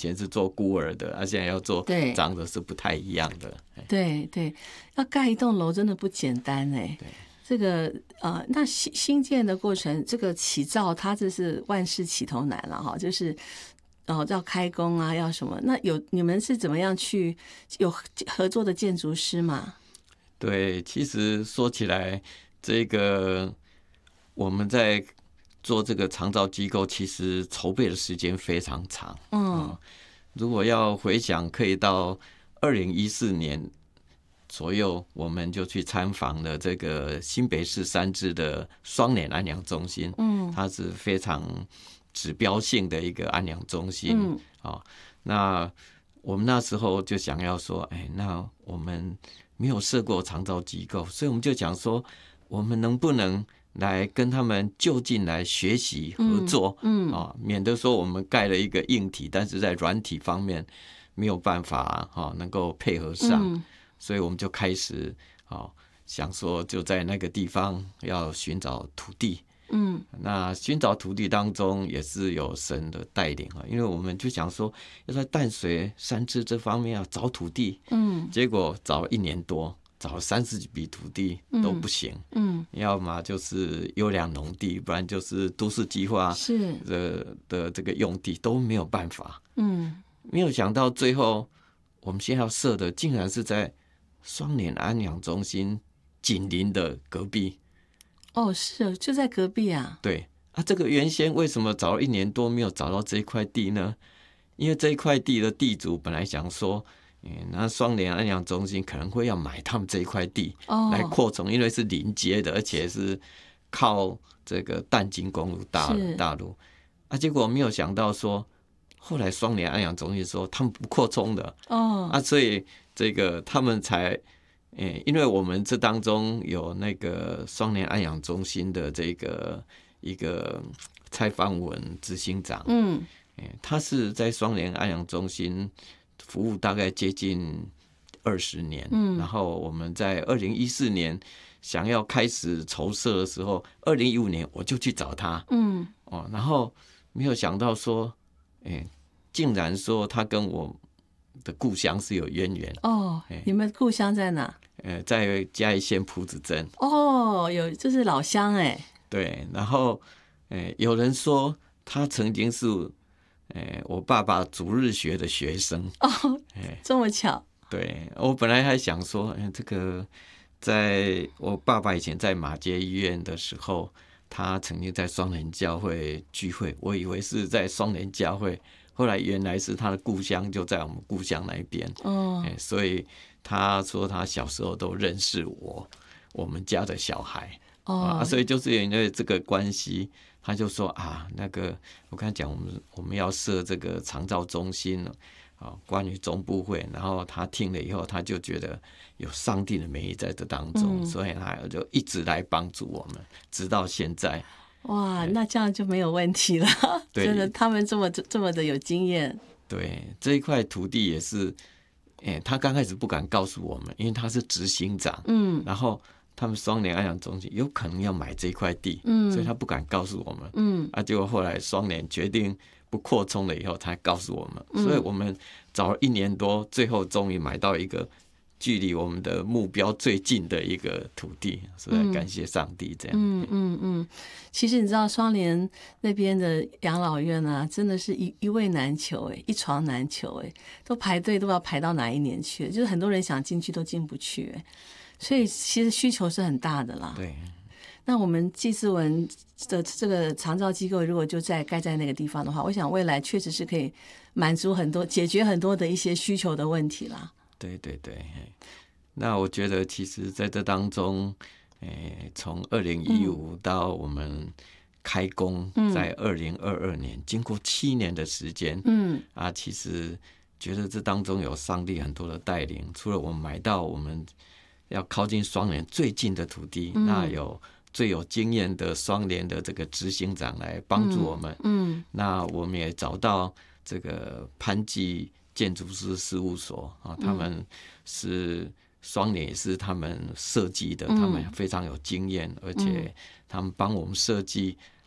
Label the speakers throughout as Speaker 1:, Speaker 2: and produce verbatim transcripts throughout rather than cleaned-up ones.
Speaker 1: 前是做孤儿的，啊，现在要做长者是不太一样的。
Speaker 2: 对对，要盖一栋楼真的不简单哎。
Speaker 1: 对，
Speaker 2: 这个呃，那新新建的过程，这个起造它这是万事起头难了哈，就是哦要开工啊，要什么？那有你们是怎么样去有合作的建筑师吗？
Speaker 1: 对，其实说起来，这个我们在做这个长照机构，其实筹备的时间非常长。嗯、哦，如果要回想，可以到二零一四年左右，我们就去参访了这个新北市三芝的双联安养中心。嗯，它是非常指标性的一个安养中心。嗯，哦，那我们那时候就想要说，哎，那我们没有设过长照机构，所以我们就讲说，我们能不能来跟他们就近来学习合作，嗯，嗯、哦，免得说我们盖了一个硬体，但是在软体方面没有办法、哦、能够配合上，嗯、所以我们就开始、哦、想说就在那个地方要寻找土地。嗯，那寻找土地当中也是有神的带领啊，因为我们就想说要在淡水三芝这方面要找土地，嗯，结果找了一年多，找了三十几笔土地都不行，嗯，嗯要么就是优良农地，不然就是都市计划是的的这个用地都没有办法，嗯，没有想到最后我们现在要设的竟然是在双联安养中心紧邻的隔壁。
Speaker 2: 哦，是就在隔壁啊。
Speaker 1: 对啊，这个原先为什么找了一年多没有找到这一块地呢？因为这一块地的地主本来想说，嗯，那双联安养中心可能会要买他们这一块地、哦、来扩充，因为是临街的，而且是靠这个淡金公路大大路啊。结果没有想到说，后来双联安养中心说他们不扩充的哦啊，所以这个他们才。欸、因为我们这当中有那个双联安养中心的这个一个蔡芳文执行长，嗯、欸，他是在双联安养中心服务大概接近二十年，嗯，然后我们在二零一四年想要开始筹设的时候，二零一五年我就去找他，嗯，哦，然后没有想到说，欸、竟然说他跟我的故乡是有渊源
Speaker 2: 哦，欸、你们故乡在哪？
Speaker 1: 呃，在嘉义县埔子镇。
Speaker 2: 哦，有，这是老乡哎。
Speaker 1: 对，然后，呃，有人说他曾经是，呃，我爸爸主日学的学生。
Speaker 2: 哦，这么巧。
Speaker 1: 对，我本来还想说，哎，这个，在我爸爸以前在马偕医院的时候，他曾经在双联教会聚会，我以为是在双联教会，后来原来是他的故乡就在我们故乡那边。哦，哎，所以。他说他小时候都认识我，我们家的小孩、哦啊、所以就是因为这个关系，他就说啊，那个我跟他讲，我们我们要设这个长照中心、啊、关于中部会，然后他听了以后，他就觉得有上帝的美意在这当中，嗯、所以他就一直来帮助我们，直到现在。
Speaker 2: 哇，那这样就没有问题了，真的，他们这么这么的有经验。
Speaker 1: 对，这一块土地也是。欸、他刚开始不敢告诉我们，因为他是执行长，嗯，然后他们双联安养中心有可能要买这一块地，嗯，所以他不敢告诉我们，嗯，啊，结果后来双联决定不扩充了以后，才告诉我们，嗯、所以我们找了一年多，最后终于买到一个距离我们的目标最近的一个土地，所以感谢上帝这样。
Speaker 2: 嗯嗯嗯，其实你知道双联那边的养老院啊，真的是一一位难求哎，一床难求哎，都排队都要排到哪一年去，就是很多人想进去都进不去哎，所以其实需求是很大的啦。
Speaker 1: 对。
Speaker 2: 那我们纪思文的这个长照机构如果就在盖在那个地方的话，我想未来确实是可以满足很多解决很多的一些需求的问题啦。
Speaker 1: 对对对，那我觉得其实在这当中，从二零一五到我们开工，在二零二二年，嗯、经过七年的时间，嗯啊，其实觉得这当中有上帝很多的带领。除了我们买到我们要靠近双联最近的土地，嗯、那有最有经验的双联的这个执行长来帮助我们，嗯，嗯那我们也找到这个潘记建筑师事务所啊，他们是双联也是他们设计的，他们非常有经验，而且他们帮我们设计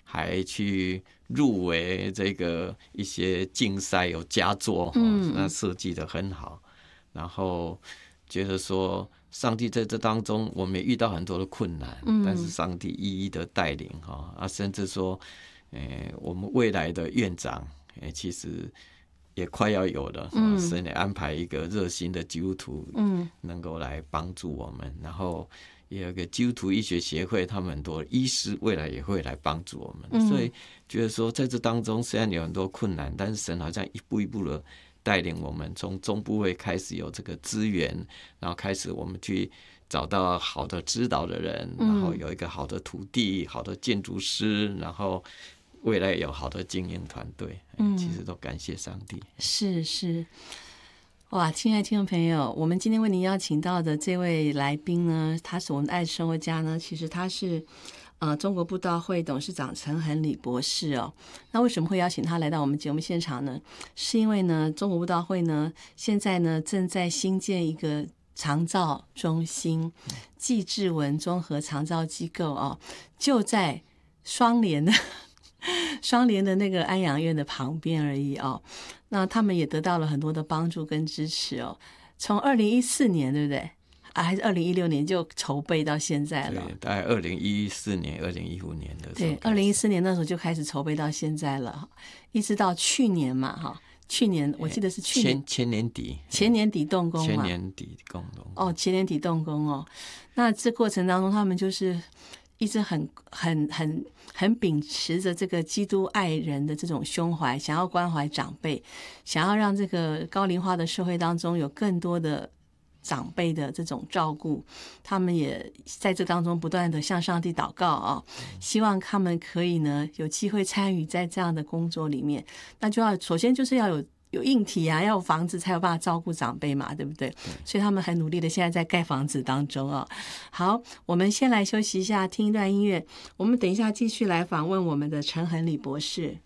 Speaker 1: 还去入围这个一些竞赛有佳作，嗯，那设计的很好，然后觉得说上帝在这当中，我们也遇到很多的困难，嗯，但是上帝一一的带领哈啊，甚至说，呃，我们未来的院长，呃，其实也快要有了，嗯，神也安排一个热心的基督徒，嗯，能够来帮助我们，然后也有一个基督徒医学协会，他们很多医师未来也会来帮助我们，嗯，所以觉得说在这当中虽然有很多困难，但是神好像一步一步的带领我们，从中部会开始有这个资源，然后开始我们去找到好的指导的人，然后有一个好的土地、好的建筑师，然后未来有好的经营团队，嗯，其实都感谢上帝。
Speaker 2: 是是，哇，亲爱的听众朋友，我们今天为您邀请到的这位来宾呢，他是我们的爱生活家呢，其实他是呃中国布道会董事长陈衡理博士哦。那为什么会邀请他来到我们节目现场呢？是因为呢，中国布道会呢现在呢正在新建一个长照中心，纪志文综合长照机构哦，就在双连的双连的那个安养院的旁边而已哦。那他们也得到了很多的帮助跟支持哦。从二零一四年对不对啊？还是二零一六年就筹备到现在了？
Speaker 1: 对，大概二零一四年、二零一五年的时候。
Speaker 2: 对，二零一四年那时候就开始筹备到现在了，一直到去年嘛，哈。去年我记得是去年
Speaker 1: 前前年底，
Speaker 2: 前年底动工嘛，
Speaker 1: 前年底动工
Speaker 2: 哦，前年底动工哦。那这过程当中，他们就是一直很很很很秉持着这个基督爱人的这种胸怀，想要关怀长辈，想要让这个高龄化的社会当中有更多的长辈的这种照顾，他们也在这当中不断的向上帝祷告啊，希望他们可以呢有机会参与在这样的工作里面。那就要首先就是要有有硬体啊，要有房子才有办法照顾长辈嘛，对不对？所以他们很努力的现在在盖房子当中啊。好，我们先来休息一下，听一段音乐，我们等一下继续来访问我们的陈衡理博士。